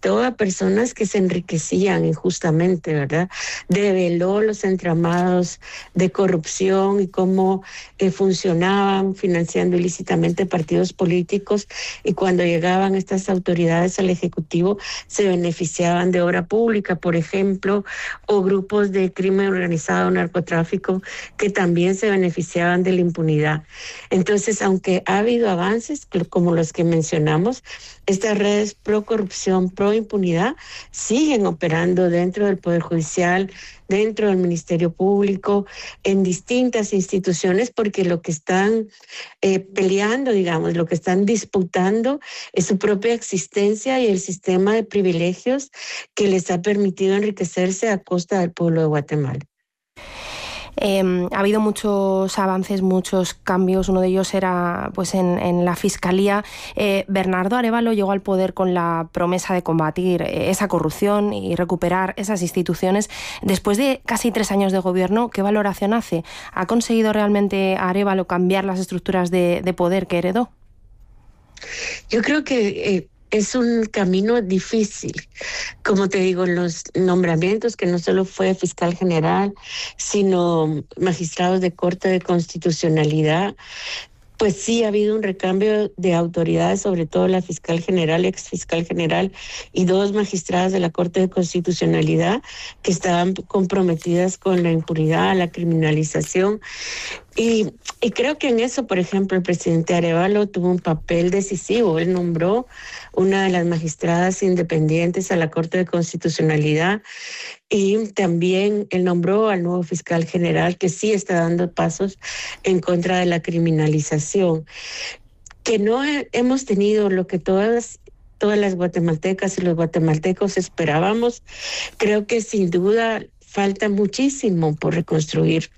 invitó a personas que se enriquecían injustamente, ¿verdad? Develó los entramados de corrupción y cómo funcionaban financiando ilícitamente partidos políticos, y cuando llegaban estas autoridades al Ejecutivo se beneficiaban de obra pública, por ejemplo, o grupos de crimen organizado, narcotráfico, que también se beneficiaban de la impunidad. Entonces, aunque ha habido avances como los que mencionamos, estas redes pro corrupción, pro impunidad siguen operando dentro del Poder Judicial, dentro del Ministerio Público, en distintas instituciones, porque lo que están peleando, digamos, lo que están disputando es su propia existencia y el sistema de privilegios que les ha permitido enriquecerse a costa del pueblo de Guatemala. Ha habido muchos avances, muchos cambios. Uno de ellos era pues en la Fiscalía. Bernardo Arévalo llegó al poder con la promesa de combatir esa corrupción y recuperar esas instituciones. Después de casi 3 años de gobierno, ¿qué valoración hace? ¿Ha conseguido realmente Arévalo cambiar las estructuras de poder que heredó? Yo creo que es un camino difícil. Como te digo, los nombramientos, que no solo fue fiscal general, sino magistrados de Corte de Constitucionalidad, pues sí ha habido un recambio de autoridades, sobre todo la fiscal general, ex fiscal general, y 2 magistradas de la Corte de Constitucionalidad que estaban comprometidas con la impunidad, la criminalización. Y creo que en eso, por ejemplo, el presidente Arévalo tuvo un papel decisivo. Él nombró una de las magistradas independientes a la Corte de Constitucionalidad, y también él nombró al nuevo fiscal general, que sí está dando pasos en contra de la criminalización. Que no hemos tenido lo que todas las guatemaltecas y los guatemaltecos esperábamos. Creo que sin duda falta muchísimo por reconstruir.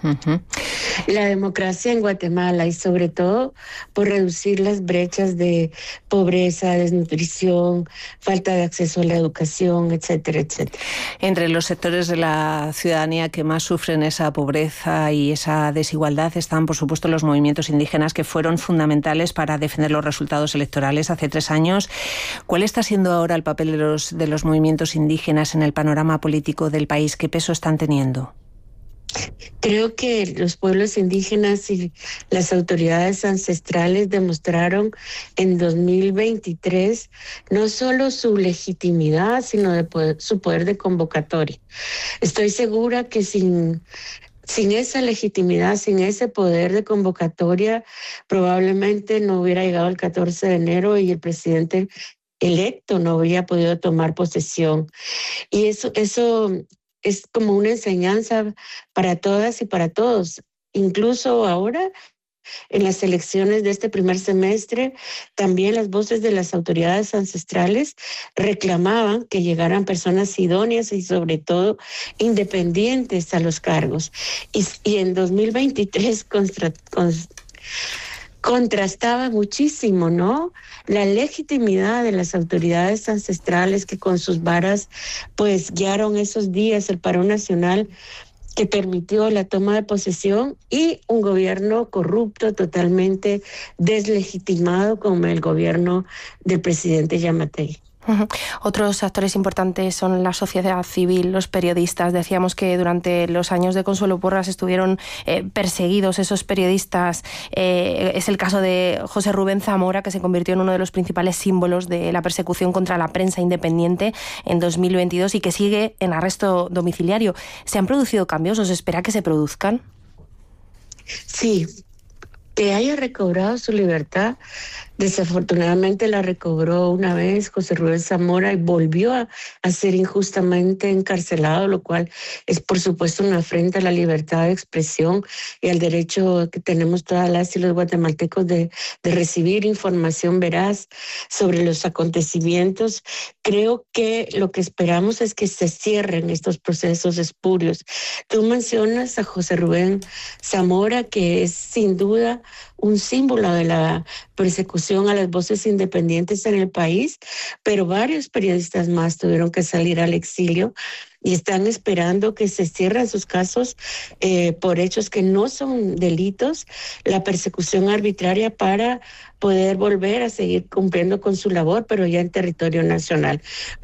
La democracia en Guatemala, y sobre todo por reducir las brechas de pobreza, desnutrición, falta de acceso a la educación, etcétera, etcétera. Entre los sectores de la ciudadanía que más sufren esa pobreza y esa desigualdad están, por supuesto, los movimientos indígenas, que fueron fundamentales para defender los resultados electorales hace 3 años. ¿Cuál está siendo ahora el papel de los movimientos indígenas en el panorama político del país? ¿Qué peso están teniendo? Creo que los pueblos indígenas y las autoridades ancestrales demostraron en 2023 no solo su legitimidad, sino su poder de convocatoria. Estoy segura que sin esa legitimidad, sin ese poder de convocatoria, probablemente no hubiera llegado el 14 de enero y el presidente electo no habría podido tomar posesión. Y eso es como una enseñanza para todas y para todos. Incluso ahora, en las elecciones de este primer semestre, también las voces de las autoridades ancestrales reclamaban que llegaran personas idóneas y sobre todo independientes a los cargos. Y en 2023 contrastaba muchísimo, ¿no?, la legitimidad de las autoridades ancestrales que con sus varas pues guiaron esos días el paro nacional que permitió la toma de posesión, y un gobierno corrupto, totalmente deslegitimado, como el gobierno del presidente Yamatei. Otros actores importantes son la sociedad civil, los periodistas. Decíamos que durante los años de Consuelo Porras estuvieron perseguidos esos periodistas. Es el caso de José Rubén Zamora, que se convirtió en uno de los principales símbolos de la persecución contra la prensa independiente en 2022 y que sigue en arresto domiciliario. ¿Se han producido cambios? ¿Os espera que se produzcan? Sí, que haya recobrado su libertad. Desafortunadamente la recobró una vez José Rubén Zamora y volvió a ser injustamente encarcelado, lo cual es por supuesto una afrenta a la libertad de expresión y al derecho que tenemos todas las y los guatemaltecos de recibir información veraz sobre los acontecimientos. Creo que lo que esperamos es que se cierren estos procesos espurios. Tú mencionas a José Rubén Zamora, que es sin duda un símbolo de la persecución a las voces independientes en el país, pero varios periodistas más tuvieron que salir al exilio y están esperando que se cierren sus casos por hechos que no son delitos, la persecución arbitraria, para poder volver a seguir cumpliendo con su labor, pero ya en territorio nacional.